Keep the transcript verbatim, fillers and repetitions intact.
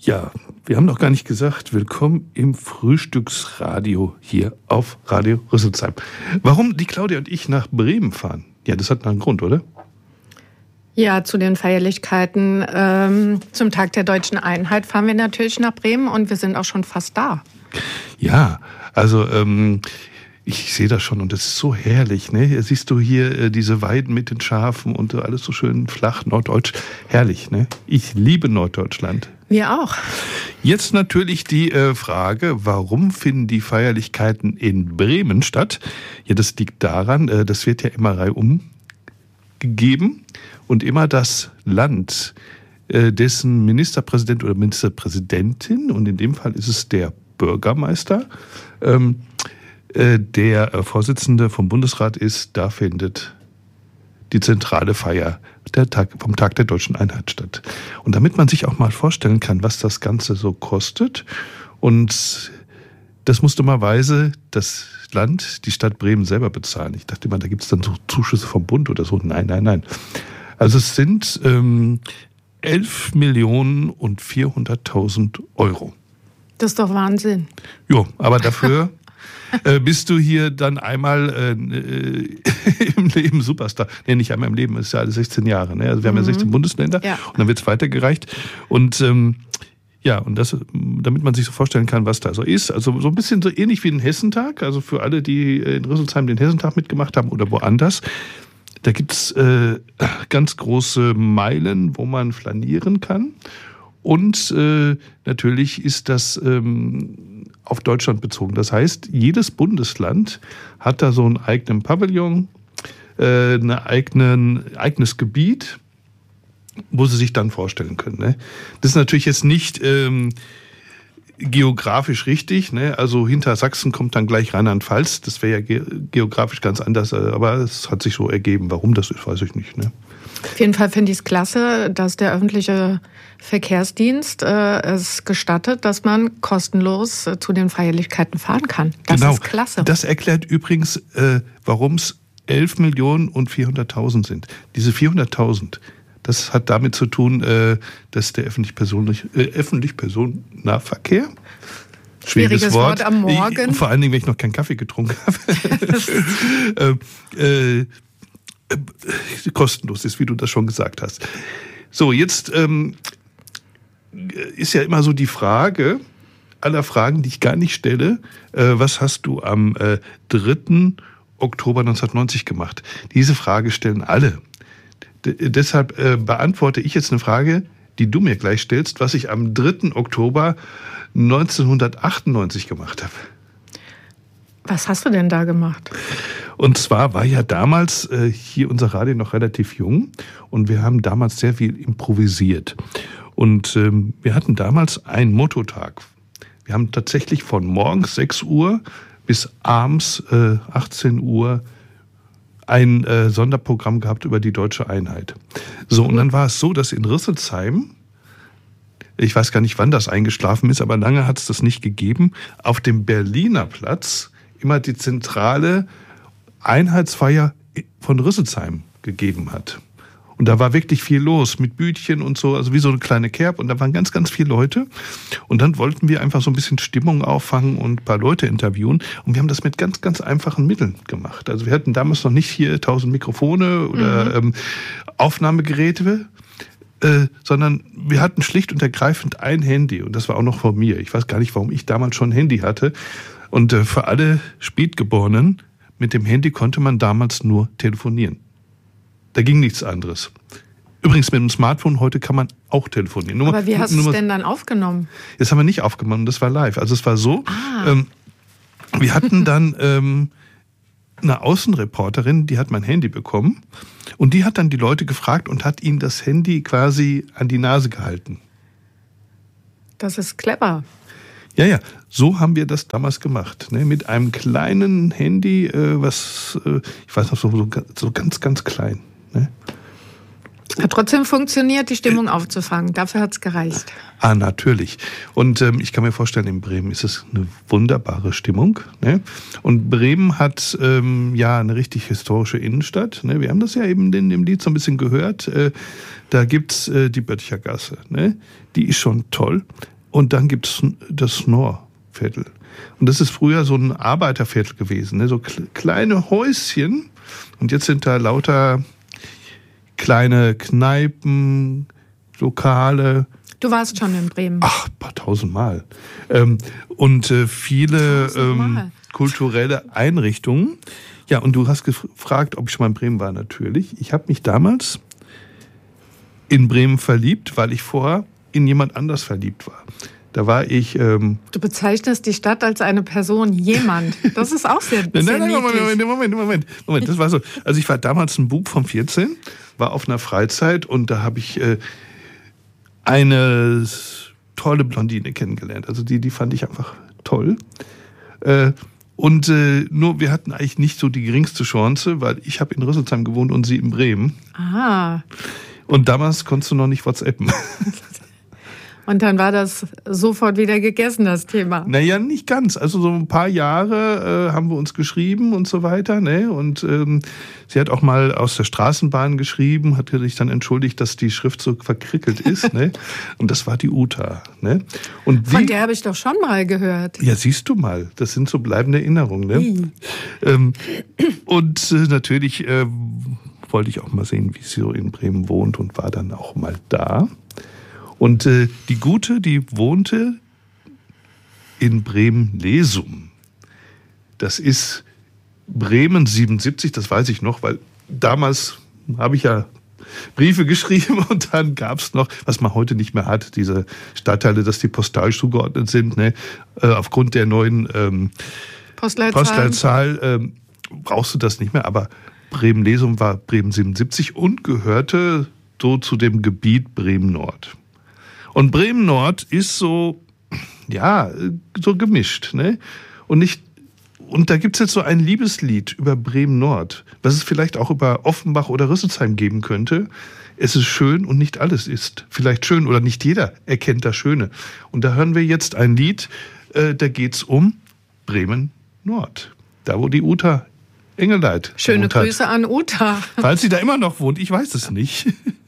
Ja, wir haben noch gar nicht gesagt, willkommen im Frühstücksradio hier auf Radio Rüsselsheim. Warum die Claudia und ich nach Bremen fahren? Ja, das hat einen Grund, oder? Ja, zu den Feierlichkeiten ähm, zum Tag der Deutschen Einheit fahren wir natürlich nach Bremen und wir sind auch schon fast da. Ja, also ähm, ich sehe das schon und das ist so herrlich. Ne? Siehst du hier äh, diese Weiden mit den Schafen und alles so schön flach, norddeutsch. Herrlich, ne? Ich liebe Norddeutschland. Wir auch. Jetzt natürlich die äh, Frage, warum finden die Feierlichkeiten in Bremen statt? Ja, das liegt daran, äh, das wird ja immer reihum gegeben und immer das Land, äh, dessen Ministerpräsident oder Ministerpräsidentin, und in dem Fall ist es der Bürgermeister, ähm, äh, der äh, Vorsitzende vom Bundesrat ist, da findet die zentrale Feier der Tag, vom Tag der Deutschen Einheit statt. Und damit man sich auch mal vorstellen kann, was das Ganze so kostet, und das muss dummerweise das Land, die Stadt Bremen selber bezahlen. Ich dachte immer, da gibt es dann so Zuschüsse vom Bund oder so. Nein, nein, nein. Also es sind ähm, elf Millionen und vierhunderttausend Euro. Das ist doch Wahnsinn. Jo, aber dafür äh, bist du hier dann einmal äh, im Leben Superstar. Nee, nicht einmal im Leben, das ist ja alle sechzehn Jahre. Ne? Also wir mhm. haben ja sechzehn Bundesländer, ja. Und dann wird es weitergereicht. Und ähm, ja, und das, damit man sich so vorstellen kann, was da so ist. Also so ein bisschen so ähnlich wie ein Hessentag. Also für alle, die in Rüsselsheim den Hessentag mitgemacht haben oder woanders. Da gibt's äh, ganz große Meilen, wo man flanieren kann. Und äh, natürlich ist das ähm, auf Deutschland bezogen. Das heißt, jedes Bundesland hat da so einen eigenen Pavillon, äh, ein eigenen, eigenes Gebiet, wo sie sich dann vorstellen können. Ne? Das ist natürlich jetzt nicht ähm, geografisch richtig. Ne? Also hinter Sachsen kommt dann gleich Rheinland-Pfalz. Das wäre ja ge- geografisch ganz anders. Aber es hat sich so ergeben. Warum das ist, weiß ich nicht. Ne? Auf jeden Fall finde ich es klasse, dass der öffentliche Verkehrsdienst äh, es gestattet, dass man kostenlos äh, zu den Feierlichkeiten fahren kann. Das genau. ist klasse. Das erklärt übrigens, äh, warum es elf Millionen und vierhunderttausend sind. Diese vierhunderttausend, das hat damit zu tun, äh, dass der öffentlich persönlich, äh, öffentlich Personennahverkehr, schwieriges Wort, Wort am Morgen, ich, vor allen Dingen, wenn ich noch keinen Kaffee getrunken habe, äh, äh, kostenlos ist, wie du das schon gesagt hast. So, jetzt ähm, ist ja immer so die Frage aller Fragen, die ich gar nicht stelle, äh, was hast du am äh, dritten Oktober neunzehnhundertneunzig gemacht? Diese Frage stellen alle. D- deshalb äh, beantworte ich jetzt eine Frage, die du mir gleich stellst, was ich am dritten Oktober neunzehnhundertachtundneunzig gemacht habe. Was hast du denn da gemacht? Und zwar war ja damals äh, hier unser Radio noch relativ jung und wir haben damals sehr viel improvisiert. Und ähm, wir hatten damals einen Mottotag. Wir haben tatsächlich von morgens sechs Uhr bis abends äh, achtzehn Uhr ein äh, Sonderprogramm gehabt über die Deutsche Einheit. So, und dann war es so, dass in Rüsselsheim, ich weiß gar nicht, wann das eingeschlafen ist, aber lange hat es das nicht gegeben, auf dem Berliner Platz immer die zentrale Einheitsfeier von Rüsselsheim gegeben hat. Und da war wirklich viel los mit Bütchen und so, also wie so eine kleine Kerb. Und da waren ganz, ganz viele Leute. Und dann wollten wir einfach so ein bisschen Stimmung auffangen und ein paar Leute interviewen. Und wir haben das mit ganz, ganz einfachen Mitteln gemacht. Also wir hatten damals noch nicht hier tausend Mikrofone oder mhm. ähm, Aufnahmegeräte, äh, sondern wir hatten schlicht und ergreifend ein Handy. Und das war auch noch von mir. Ich weiß gar nicht, warum ich damals schon ein Handy hatte. Und äh, für alle Spätgeborenen, mit dem Handy konnte man damals nur telefonieren. Da ging nichts anderes. Übrigens mit dem Smartphone heute kann man auch telefonieren. Nur, Aber wie hast du es denn dann aufgenommen? Das haben wir nicht aufgenommen, das war live. Also es war so, ah. ähm, wir hatten dann ähm, eine Außenreporterin, die hat mein Handy bekommen und die hat dann die Leute gefragt und hat ihnen das Handy quasi an die Nase gehalten. Das ist clever. Ja, ja, so haben wir das damals gemacht. Ne? Mit einem kleinen Handy, äh, was, äh, ich weiß noch, so, so, so ganz, ganz klein. Ne? Hat trotzdem funktioniert, die Stimmung aufzufangen. Dafür hat es gereicht. Ah, natürlich. Und ähm, ich kann mir vorstellen, in Bremen ist es eine wunderbare Stimmung. Ne? Und Bremen hat ähm, ja eine richtig historische Innenstadt. Ne? Wir haben das ja eben in dem Lied so ein bisschen gehört. Äh, da gibt's äh, die Böttcher Gasse. Ne? Die ist schon toll. Und dann gibt es das Snorviertel. Und das ist früher so ein Arbeiterviertel gewesen, ne? So kleine Häuschen. Und jetzt sind da lauter kleine Kneipen, Lokale. Du warst schon in Bremen. Ach, ein paar tausendmal. Ähm, und äh, viele ähm, kulturelle Einrichtungen. Ja, und du hast gefragt, ob ich schon mal in Bremen war. Natürlich. Ich habe mich damals in Bremen verliebt, weil ich vorher in jemand anders verliebt war. Da war ich... Ähm du bezeichnest die Stadt als eine Person, jemand. Das ist auch sehr, nein, sehr nein, nein, niedlich. Moment, Moment, Moment, Moment. Das war so. Also ich war damals ein Bub von vierzehn, war auf einer Freizeit und da habe ich äh, eine tolle Blondine kennengelernt. Also die, die fand ich einfach toll. Äh, und äh, nur wir hatten eigentlich nicht so die geringste Chance, weil ich habe in Rüsselsheim gewohnt und sie in Bremen. Ah. Und damals konntest du noch nicht WhatsAppen. Und dann war das sofort wieder gegessen, das Thema. Naja, nicht ganz. Also so ein paar Jahre äh, haben wir uns geschrieben und so weiter. Ne? Und ähm, sie hat auch mal aus der Straßenbahn geschrieben, hat sich dann entschuldigt, dass die Schrift so verkrickelt ist. Ne? Und das war die Uta. Ne? Und Von der habe ich doch schon mal gehört. Ja, siehst du mal. Das sind so bleibende Erinnerungen. Ne? Ähm, und äh, natürlich äh, wollte ich auch mal sehen, wie sie so in Bremen wohnt und war dann auch mal da. Und äh, die Gute, die wohnte in Bremen-Lesum. Das ist Bremen siebenundsiebzig, das weiß ich noch, weil damals habe ich ja Briefe geschrieben und dann gab es noch, was man heute nicht mehr hat, diese Stadtteile, dass die postalisch zugeordnet sind. Ne? Äh, aufgrund der neuen ähm, Postleitzahl, Postleitzahl ähm, brauchst du das nicht mehr. Aber Bremen-Lesum war Bremen siebenundsiebzig und gehörte so zu dem Gebiet Bremen-Nord. Und Bremen-Nord ist so, ja, so gemischt, ne? Und nicht, und da gibt's jetzt so ein Liebeslied über Bremen-Nord, was es vielleicht auch über Offenbach oder Rüsselsheim geben könnte. Es ist schön und nicht alles ist. Vielleicht schön oder nicht jeder erkennt das Schöne. Und da hören wir jetzt ein Lied, äh, da geht's um Bremen-Nord. Da, wo die Uta Engeleit Schöne Grüße hat. an Uta. Falls sie da immer noch wohnt, ich weiß es nicht.